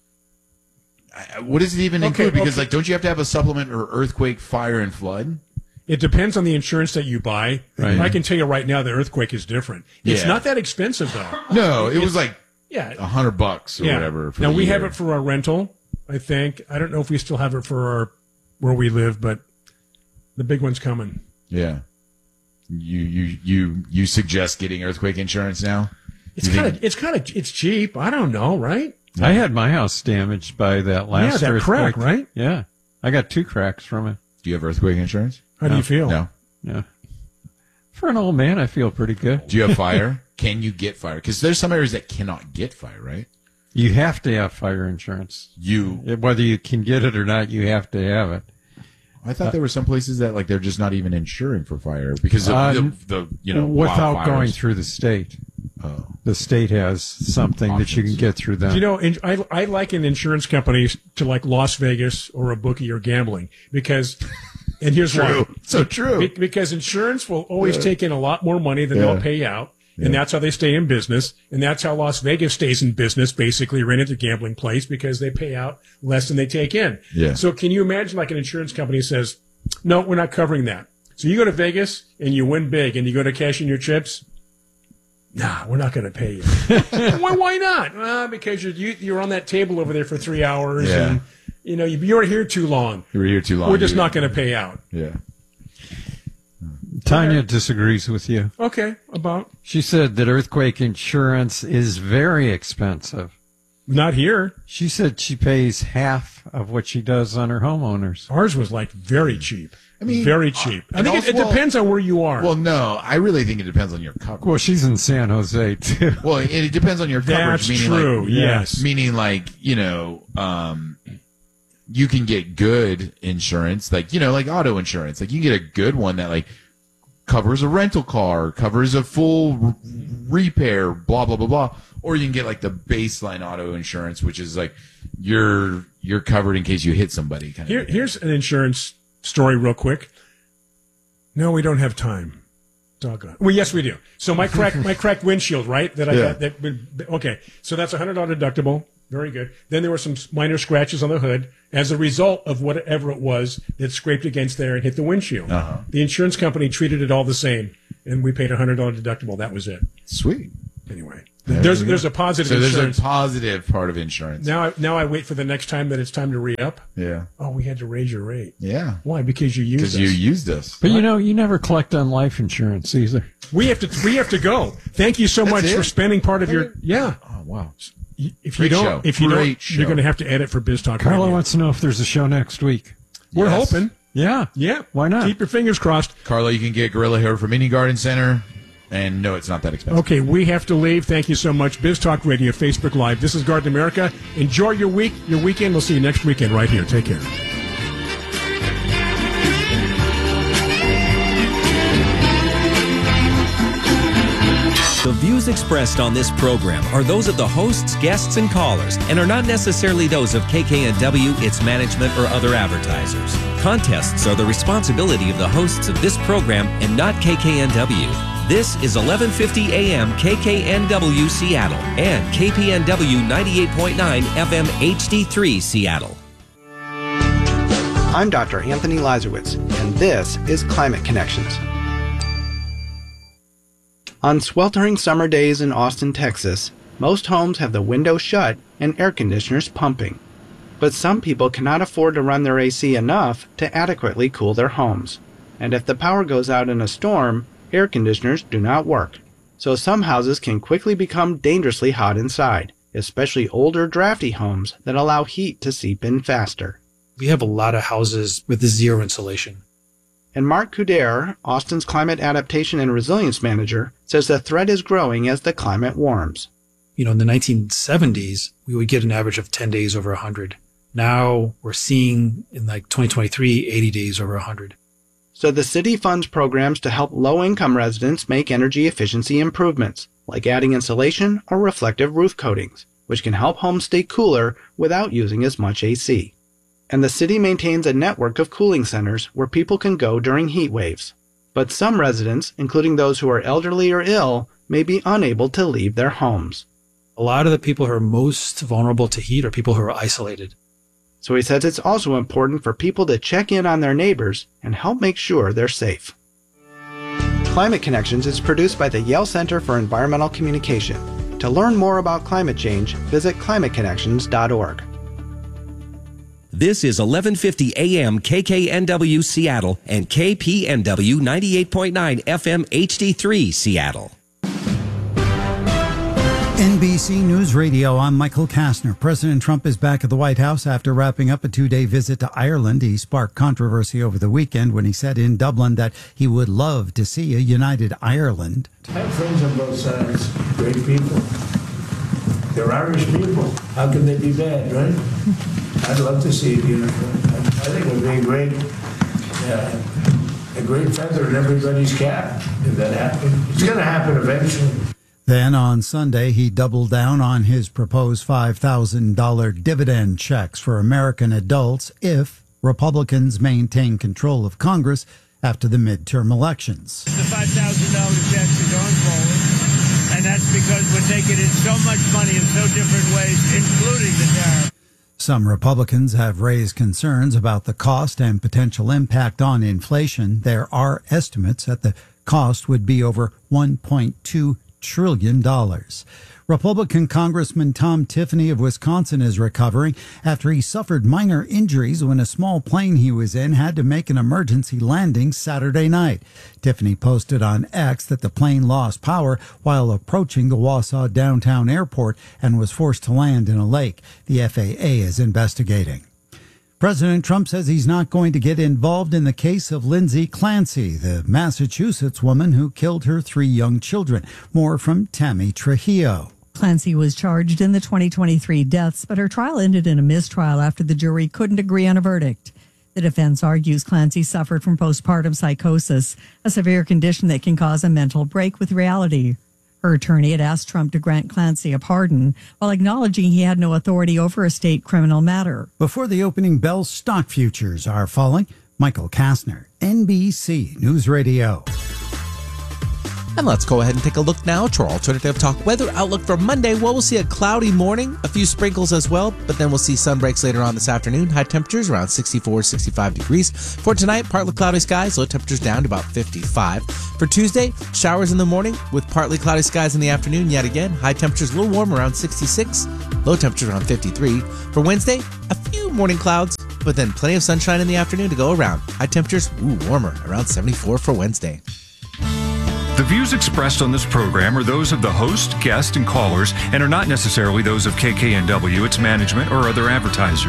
I- what does it even Okay, include? Because okay. like, don't you have to have a supplement or earthquake, fire, and flood? It depends on the insurance that you buy. Right. I can tell you right now, the earthquake is different. It's Yeah. not that expensive, though. No, it It's- was like yeah, a hundred bucks or yeah. whatever. For now the we year. have it for our rental. I think I don't know if we still have it for our where we live, but the big one's coming. Yeah. You you you you suggest getting earthquake insurance now? It's You think- kind of it's kind of it's cheap. I don't know, right? I had my house damaged by that last Yeah, that earthquake. crack, right? Yeah. I got two cracks from it. Do you have earthquake insurance? How do you feel? No. Yeah. For an old man, I feel pretty good. Do you have fire? Can you get fire? Because there's some areas that cannot get fire, right? You have to have fire insurance. You Whether you can get it or not, you have to have it. I thought there were some places that like they're just not even insuring for fire because of Uh, the, the you know without wildfires. going through the state. Oh. The state has something that you can get through them. You know, in, I I liken insurance companies to like Las Vegas or a bookie or gambling because, and here's True. why. So true. Be- because insurance will always Yeah. take in a lot more money than Yeah. they'll pay out. And Yeah. that's how they stay in business. And that's how Las Vegas stays in business, basically rented a gambling place because they pay out less than they take in. Yeah. So can you imagine like an insurance company says, no, we're not covering that. So you go to Vegas and you win big and you go to cash in your chips. Nah, we're not going to pay you. Why, why not? Uh, because you're, you, you're on that table over there for three hours Yeah. and, you know, you, you were here too long. You were here too long. We're just You- not going to pay out. Yeah. Tanya disagrees with you. Okay, about? She said that earthquake insurance is very expensive. Not here. She said she pays half of what she does on her homeowners. Ours was like very cheap. I mean, very cheap. I and think also- it, it depends on where you are. Well, no, I really think it depends on your coverage. Well, she's in San Jose too. Well, it, it depends on your coverage. That's meaning true, Like, yes. Meaning, like you know, um, you can get good insurance, like you know, like auto insurance. Like you can get a good one that like covers a rental car, covers a full r- repair, blah blah blah blah. Or you can get like the baseline auto insurance, which is like you're you're covered in case you hit somebody. Kind Here, of. here's an insurance story, real quick. No, we don't have time. Doggone. Well, yes, we do. So my cracked my cracked windshield, right? That I Yeah. got. That okay. So that's a hundred dollar deductible. Very good. Then there were some minor scratches on the hood as a result of whatever it was that scraped against there and hit the windshield. Uh-huh. The insurance company treated it all the same, and we paid a hundred dollar deductible. That was it. Sweet. Anyway, There there's we go. there's a positive. So there's insurance. a positive part of insurance. Now, I, now I wait for the next time that it's time to re-up. Yeah. Oh, we had to raise your rate. Yeah. Why? Because you used us. Because you used us. But you know, you never collect on life insurance either. We have to. We have to go. Thank you so That's much it? for spending part of your. Yeah. Oh wow. If you Great don't, show. if you Great don't, show. you're going to have to edit for Biz Talk. Carla Radio. wants to know if there's a show next week. We're Yes. hoping. Yeah. Yeah. Why not? Keep your fingers crossed. Carla, you can get Gorilla Hair from any garden center, and no, it's not that expensive. Okay, we have to leave. Thank you so much. Biz Talk Radio, Facebook Live. This is Garden America. Enjoy your week, your weekend. We'll see you next weekend right here. Take care. The views expressed on this program are those of the hosts, guests, and callers, and are not necessarily those of K K N W, its management, or other advertisers. Contests are the responsibility of the hosts of this program and not K K N W. This is eleven fifty A M K K N W Seattle and K P N W ninety-eight point nine F M H D three Seattle. I'm Doctor Anthony Lazarowitz, and this is Climate Connections. On sweltering summer days in Austin, Texas, most homes have the windows shut and air conditioners pumping. But some people cannot afford to run their A C enough to adequately cool their homes. And if the power goes out in a storm, air conditioners do not work. So some houses can quickly become dangerously hot inside, especially older drafty homes that allow heat to seep in faster. We have a lot of houses with zero insulation. And Mark Kuder, Austin's Climate Adaptation and Resilience Manager, says the threat is growing as the climate warms. You know, in the nineteen seventies, we would get an average of ten days over one hundred. Now we're seeing in like twenty twenty-three, eighty days over one hundred. So the city funds programs to help low-income residents make energy efficiency improvements, like adding insulation or reflective roof coatings, which can help homes stay cooler without using as much A C. And the city maintains a network of cooling centers where people can go during heat waves. But some residents, including those who are elderly or ill, may be unable to leave their homes. A lot of the people who are most vulnerable to heat are people who are isolated. So he says it's also important for people to check in on their neighbors and help make sure they're safe. Climate Connections is produced by the Yale Center for Environmental Communication. To learn more about climate change, visit climate connections dot org. This is eleven fifty A M K K N W Seattle and K P N W ninety-eight point nine F M H D three Seattle. N B C News Radio, I'm Michael Kastner. President Trump is back at the White House after wrapping up a two-day visit to Ireland. He sparked controversy over the weekend when he said in Dublin that he would love to see a united Ireland. I have friends on both sides, great people. They're Irish people. How can they be bad, right? I'd love to see it unified. I think it would be a great, uh, a great feather in everybody's cap if that happened. It's going to happen eventually. Then on Sunday, he doubled down on his proposed five thousand dollars dividend checks for American adults if Republicans maintain control of Congress after the midterm elections. The five thousand dollars checks are going forward, and that's because we're taking in so much money in so different ways, including the tariff. Some Republicans have raised concerns about the cost and potential impact on inflation. There are estimates that the cost would be over one point two trillion dollars. Republican Congressman Tom Tiffany of Wisconsin is recovering after he suffered minor injuries when a small plane he was in had to make an emergency landing Saturday night. Tiffany posted on X that the plane lost power while approaching the Wausau downtown airport and was forced to land in a lake. The F A A is investigating. President Trump says he's not going to get involved in the case of Lindsay Clancy, the Massachusetts woman who killed her three young children. More from Tammy Trujillo. Clancy was charged in the twenty twenty-three deaths, but her trial ended in a mistrial after the jury couldn't agree on a verdict. The defense argues Clancy suffered from postpartum psychosis, a severe condition that can cause a mental break with reality. Her attorney had asked Trump to grant Clancy a pardon while acknowledging he had no authority over a state criminal matter. Before the opening bell, stock futures are falling. Michael Kastner, N B C News Radio. And let's go ahead and take a look now to our alternative talk weather outlook for Monday. Well, we'll see a cloudy morning, a few sprinkles as well, but then we'll see sun breaks later on this afternoon. High temperatures around sixty-four, sixty-five degrees. For tonight, partly cloudy skies, low temperatures down to about fifty-five. For Tuesday, showers in the morning with partly cloudy skies in the afternoon. Yet again, high temperatures a little warm around sixty-six, low temperatures around fifty-three. For Wednesday, a few morning clouds, but then plenty of sunshine in the afternoon to go around. High temperatures, ooh, warmer, around seventy-four for Wednesday. The views expressed on this program are those of the host, guest, and callers and are not necessarily those of K K N W, its management, or other advertisers.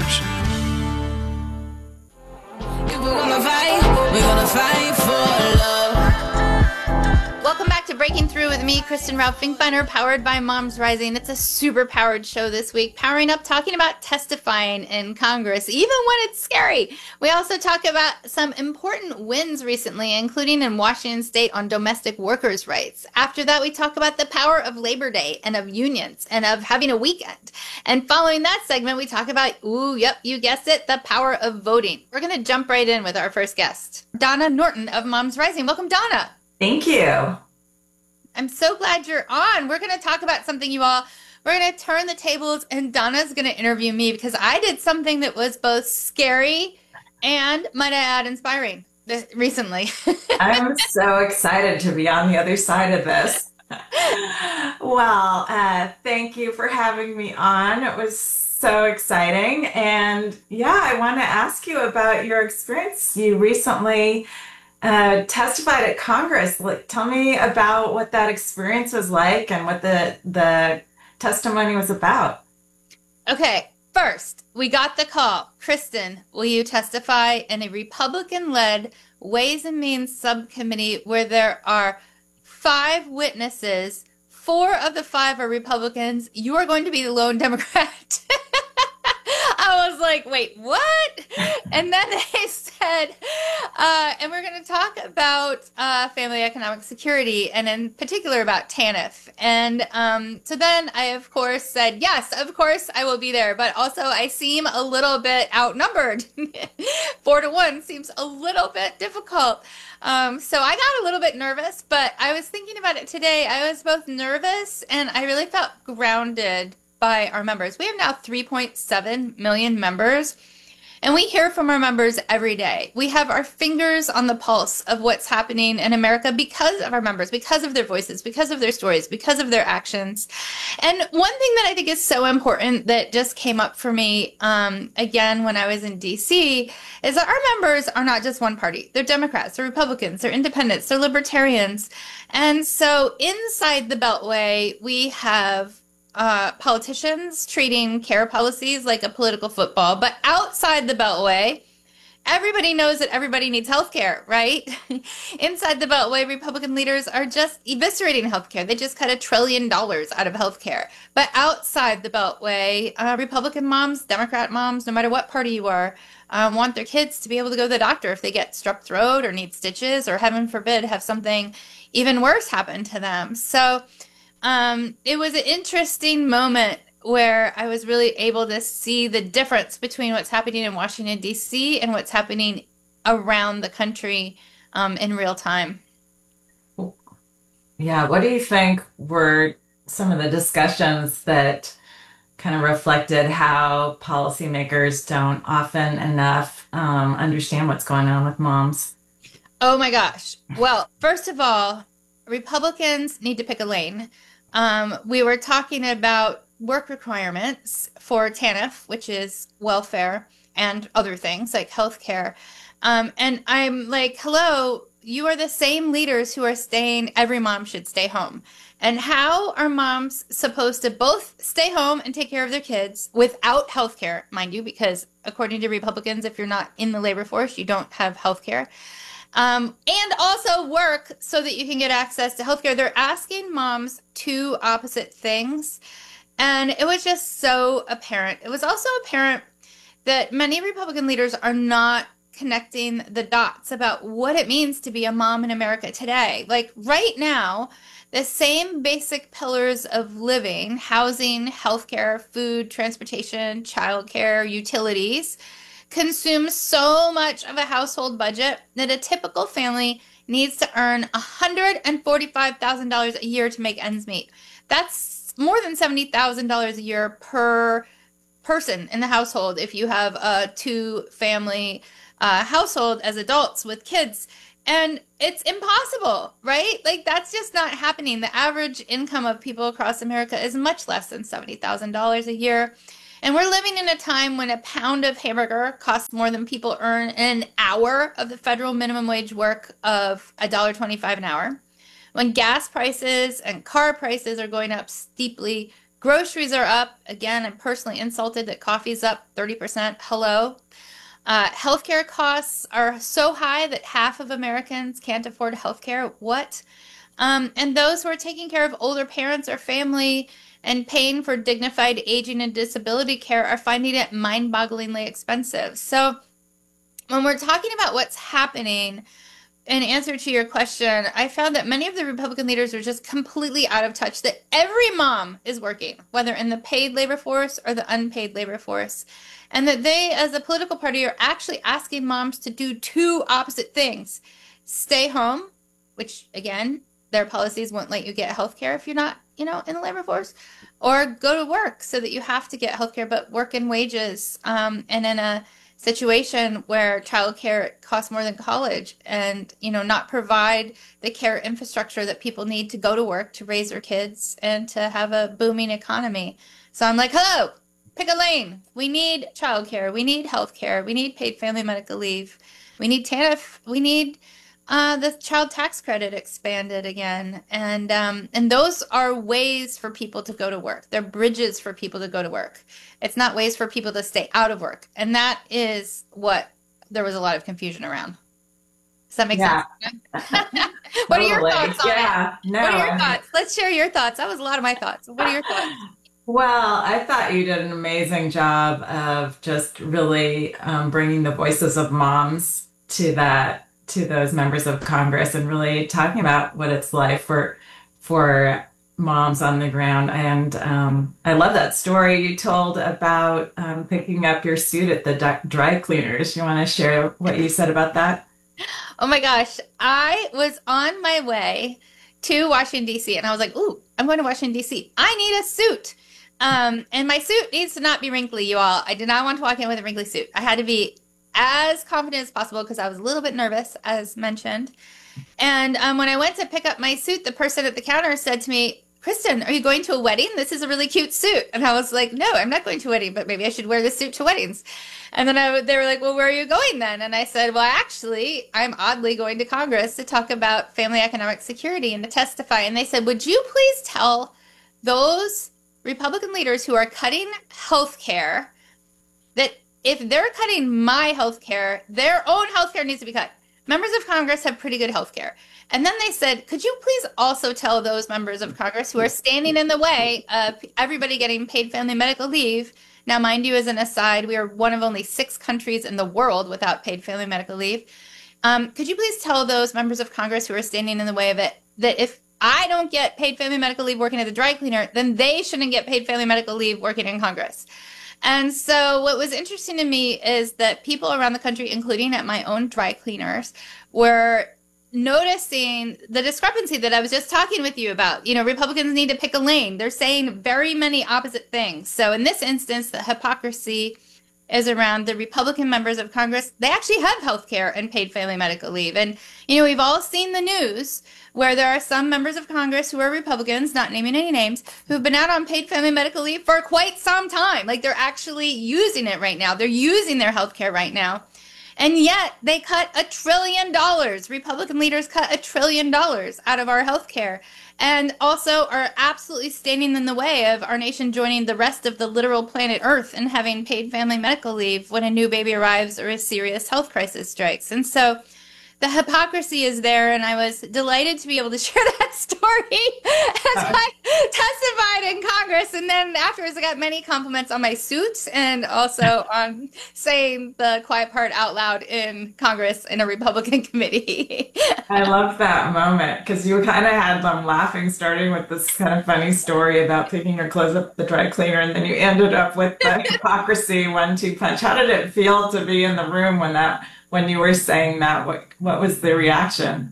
If we're gonna fight, we're gonna fight for love. Welcome back to Breaking Through with me, Kristen Ralph Finkbeiner, powered by Moms Rising. It's a super powered show this week, powering up, talking about testifying in Congress, even when it's scary. We also talk about some important wins recently, including in Washington State on domestic workers' rights. After that, we talk about the power of Labor Day and of unions and of having a weekend. And following that segment, we talk about, ooh, yep, you guessed it, the power of voting. We're going to jump right in with our first guest, Donna Norton of Moms Rising. Welcome, Donna. Thank you. I'm so glad you're on. We're going to talk about something, you all. We're going to turn the tables, and Donna's going to interview me because I did something that was both scary and, might I add, inspiring this, recently. I'm so excited to be on the other side of this. Well, uh, thank you for having me on. It was so exciting. And yeah, I want to ask you about your experience. You recently uh, testified at Congress. Like, tell me about what that experience was like and what the the testimony was about. Okay, first, we got the call. Kristen, will you testify in a Republican-led Ways and Means subcommittee where there are five witnesses? Four of the five are Republicans. You are going to be the lone Democrat. I was like, wait, what? And then they said, uh, and we're going to talk about uh, family economic security, and in particular about TANF. And um, so then I, of course, said, yes, of course I will be there. But also I seem a little bit outnumbered. Four to one seems a little bit difficult. Um, so I got a little bit nervous, but I was thinking about it today. I was both nervous and I really felt grounded by our members. We have now three point seven million members, and we hear from our members every day. We have our fingers on the pulse of what's happening in America because of our members, because of their voices, because of their stories, because of their actions. And one thing that I think is so important that just came up for me um, again when I was in D C is that our members are not just one party. They're Democrats, they're Republicans, they're independents, they're libertarians. And so inside the Beltway, we have Uh, politicians treating care policies like a political football, but outside the Beltway, everybody knows that everybody needs health care, right? Inside the Beltway, Republican leaders are just eviscerating health care. They just cut a trillion dollars out of health care. But outside the Beltway, uh, Republican moms, Democrat moms, no matter what party you are, uh, want their kids to be able to go to the doctor if they get strep throat or need stitches or, heaven forbid, have something even worse happen to them. So Um, it was an interesting moment where I was really able to see the difference between what's happening in Washington, D C and what's happening around the country um, in real time. Yeah, what do you think were some of the discussions that kind of reflected how policymakers don't often enough um, understand what's going on with moms? Oh my gosh. Well, first of all, Republicans need to pick a lane. Um, we were talking about work requirements for TANF, which is welfare, and other things like healthcare. Um, and I'm like, hello, you are the same leaders who are saying every mom should stay home. And how are moms supposed to both stay home and take care of their kids without healthcare, mind you, because according to Republicans, if you're not in the labor force, you don't have healthcare. Um, and also work so that you can get access to healthcare. They're asking moms two opposite things. And it was just so apparent. It was also apparent that many Republican leaders are not connecting the dots about what it means to be a mom in America today. Like right now, the same basic pillars of living, housing, healthcare, food, transportation, childcare, utilities, consume so much of a household budget that a typical family needs to earn one hundred forty-five thousand dollars a year to make ends meet. That's more than seventy thousand dollars a year per person in the household if you have a two-family uh, household as adults with kids. And it's impossible, right? Like, that's just not happening. The average income of people across America is much less than seventy thousand dollars a year. And we're living in a time when a pound of hamburger costs more than people earn in an hour of the federal minimum wage work of one dollar and twenty-five cents an hour. When gas prices and car prices are going up steeply, groceries are up. Again, I'm personally insulted that coffee's up thirty percent. Hello. Uh, healthcare costs are so high that half of Americans can't afford healthcare. What? Um, and those who are taking care of older parents or family and paying for dignified aging and disability care are finding it mind-bogglingly expensive. So when we're talking about what's happening, in answer to your question, I found that many of the Republican leaders are just completely out of touch, that every mom is working, whether in the paid labor force or the unpaid labor force, and that they, as a political party, are actually asking moms to do two opposite things. Stay home, which, again, their policies won't let you get health care if you're not, you know, in the labor force, or go to work so that you have to get health care, but work in wages um, and in a situation where childcare costs more than college, and, you know, not provide the care infrastructure that people need to go to work to raise their kids and to have a booming economy. So I'm like, hello, pick a lane. We need childcare. We need healthcare. We need paid family medical leave. We need TANF. We need Uh, the child tax credit expanded again, and um, and those are ways for people to go to work. They're bridges for people to go to work. It's not ways for people to stay out of work, and that is what there was a lot of confusion around. Does that make Yeah. sense? What are your Totally. thoughts on Yeah, it? no. What are your thoughts? Let's share your thoughts. That was a lot of my thoughts. What are your thoughts? Well, I thought you did an amazing job of just really um, bringing the voices of moms to that, to those members of Congress, and really talking about what it's like for for moms on the ground. And um, I love that story you told about um, picking up your suit at the di- dry cleaners. You want to share what you said about that? Oh my gosh. I was on my way to Washington, D C, and I was like, ooh, I'm going to Washington, D C. I need a suit. Um, and my suit needs to not be wrinkly, you all. I did not want to walk in with a wrinkly suit. I had to be as confident as possible because I was a little bit nervous, as mentioned. And um, when I went to pick up my suit, the person at the counter said to me, Kristen, are you going to a wedding? This is a really cute suit. And I was like, no, I'm not going to a wedding, but maybe I should wear this suit to weddings. And then I, they were like, well, where are you going then? And I said, well, actually, I'm oddly going to Congress to talk about family economic security and to testify. And they said, would you please tell those Republican leaders who are cutting health care that if they're cutting my health care, their own health care needs to be cut. Members of Congress have pretty good health care. And then they said, could you please also tell those members of Congress who are standing in the way of everybody getting paid family medical leave? Now, mind you, as an aside, we are one of only six countries in the world without paid family medical leave. Um, could you please tell those members of Congress who are standing in the way of it that if I don't get paid family medical leave working at the dry cleaner, then they shouldn't get paid family medical leave working in Congress. And so what was interesting to me is that people around the country, including at my own dry cleaners, were noticing the discrepancy that I was just talking with you about. You know, Republicans need to pick a lane. They're saying very many opposite things. So in this instance, the hypocrisy is around the Republican members of Congress. They actually have health care and paid family medical leave. And, you know, we've all seen the news where there are some members of Congress who are Republicans, not naming any names, who've been out on paid family medical leave for quite some time. Like, they're actually using it right now. They're using their health care right now. And yet they cut a trillion dollars. Republican leaders cut a trillion dollars out of our health care, and also are absolutely standing in the way of our nation joining the rest of the literal planet Earth and having paid family medical leave when a new baby arrives or a serious health crisis strikes. And so the hypocrisy is there, and I was delighted to be able to share that story as I testified in Congress. And then afterwards, I got many compliments on my suit and also on saying the quiet part out loud in Congress in a Republican committee. I love that moment because you kind of had them laughing, starting with this kind of funny story about picking your clothes up at the dry cleaner, and then you ended up with the hypocrisy one-two punch. How did it feel to be in the room when that, when you were saying that? What what was the reaction?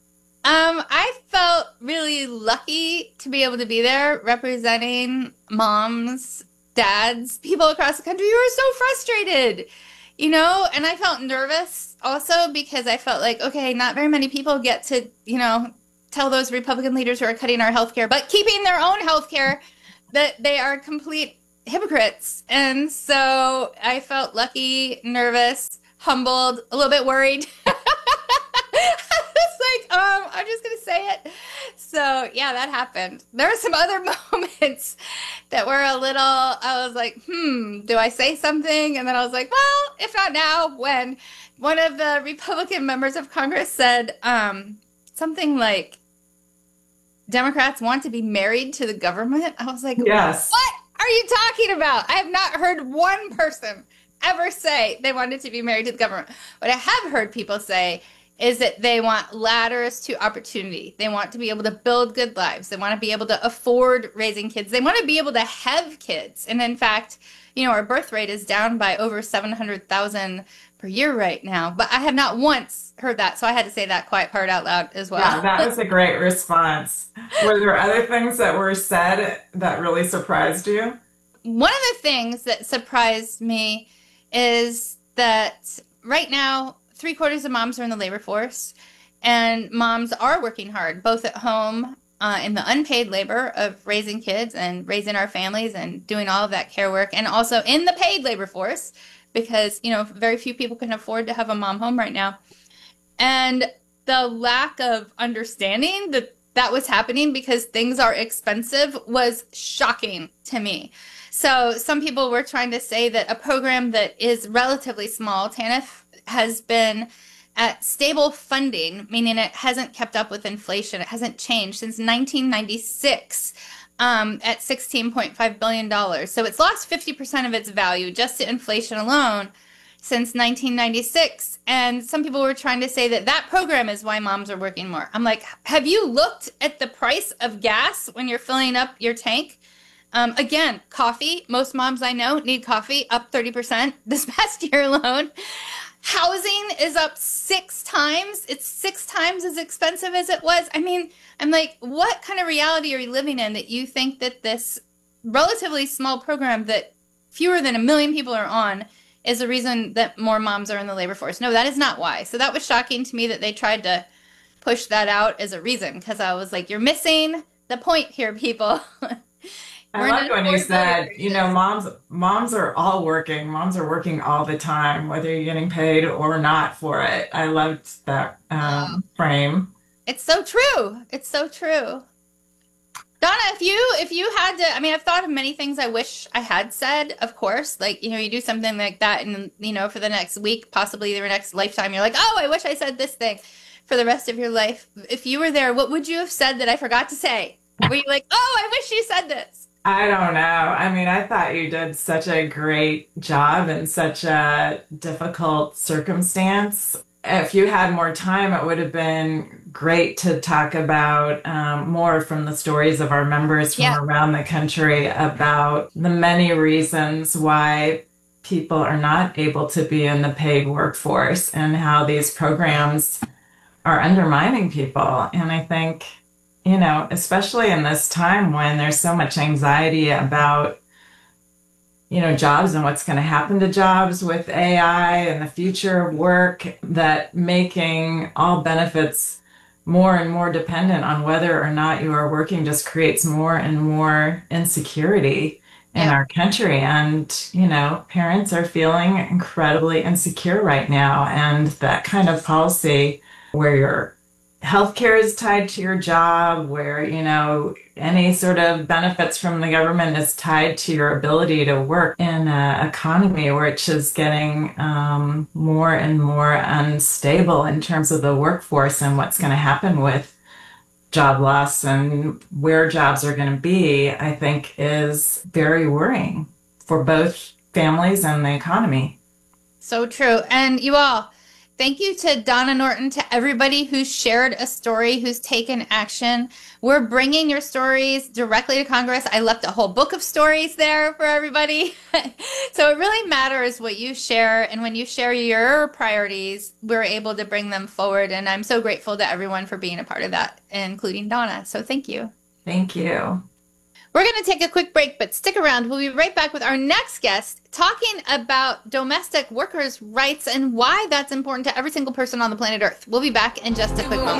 Um, I felt really lucky to be able to be there representing moms, dads, people across the country who are so frustrated, you know, and I felt nervous also because I felt like, okay, not very many people get to, you know, tell those Republican leaders who are cutting our health care, but keeping their own health care, that they are complete hypocrites. And so I felt lucky, nervous, humbled, a little bit worried. I was like, um, I'm just going to say it. So, yeah, that happened. There were some other moments that were a little, I was like, hmm, do I say something? And then I was like, well, if not now, when? One of the Republican members of Congress said um, something like, Democrats want to be married to the government. I was like, yes. What are you talking about? I have not heard one person ever say they wanted to be married to the government. What I have heard people say is that they want ladders to opportunity. They want to be able to build good lives. They want to be able to afford raising kids. They want to be able to have kids. And in fact, you know, our birth rate is down by over seven hundred thousand per year right now. But I have not once heard that. So I had to say that quiet part out loud as well. Yeah, that was a great response. Were there other things that were said that really surprised you? One of the things that surprised me is that right now, three quarters of moms are in the labor force, and moms are working hard, both at home uh, in the unpaid labor of raising kids and raising our families and doing all of that care work, and also in the paid labor force, because, you know, very few people can afford to have a mom home right now. And the lack of understanding that that was happening because things are expensive was shocking to me. So some people were trying to say that a program that is relatively small, TANF, has been at stable funding, meaning it hasn't kept up with inflation. It hasn't changed since nineteen ninety-six um, at sixteen point five billion dollars. So it's lost fifty percent of its value just to inflation alone since nineteen ninety-six. And some people were trying to say that that program is why moms are working more. I'm like, have you looked at the price of gas when you're filling up your tank? Um, again, coffee. Most moms I know need coffee, up thirty percent this past year alone. Housing is up six times. It's six times as expensive as it was. I mean, I'm like, what kind of reality are you living in that you think that this relatively small program that fewer than a million people are on is the reason that more moms are in the labor force? No, that is not why. So that was shocking to me that they tried to push that out as a reason, because I was like, you're missing the point here, people. I like when you said, you know, moms moms are all working. Moms are working all the time, whether you're getting paid or not for it. I loved that um, frame. It's so true. It's so true. Donna, if you if you had to, I mean, I've thought of many things I wish I had said, of course. Like, you know, you do something like that and, you know, for the next week, possibly your next lifetime, you're like, oh, I wish I said this thing for the rest of your life. If you were there, what would you have said that I forgot to say? Were you like, oh, I wish you said this? I don't know. I mean, I thought you did such a great job in such a difficult circumstance. If you had more time, it would have been great to talk about um, more from the stories of our members from yeah. around the country about the many reasons why people are not able to be in the paid workforce and how these programs are undermining people. And I think, you know, especially in this time when there's so much anxiety about, you know, jobs and what's going to happen to jobs with A I and the future of work, that making all benefits more and more dependent on whether or not you are working just creates more and more insecurity in yeah. our country. And, you know, parents are feeling incredibly insecure right now. And that kind of policy where you're healthcare is tied to your job, where, you know, any sort of benefits from the government is tied to your ability to work in an economy which is getting um, more and more unstable in terms of the workforce and what's going to happen with job loss and where jobs are going to be, I think is very worrying for both families and the economy. So true. And you all, thank you to Donna Norton, to everybody who's shared a story, who's taken action. We're bringing your stories directly to Congress. I left a whole book of stories there for everybody. So it really matters what you share. And when you share your priorities, we're able to bring them forward. And I'm so grateful to everyone for being a part of that, including Donna. So thank you. Thank you. We're going to take a quick break, but stick around. We'll be right back with our next guest talking about domestic workers' rights and why that's important to every single person on the planet Earth. We'll be back in just a quick moment.